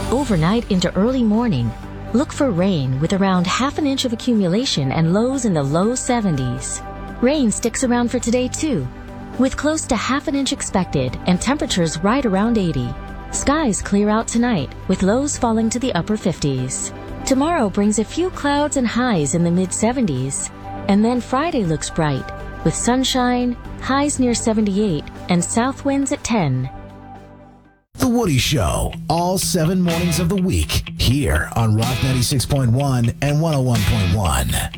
Overnight into early morning, look for rain with around half an inch of accumulation and lows in the low 70s. Rain sticks around for today too, with close to half an inch expected and temperatures right around 80. Skies clear out tonight with lows falling to the upper 50s. Tomorrow brings a few clouds and highs in the mid-70s, and then Friday looks bright with sunshine, highs near 78, and south winds at 10. The Woody Show, all 7 mornings of the week, here on Rock 96.1 and 101.1.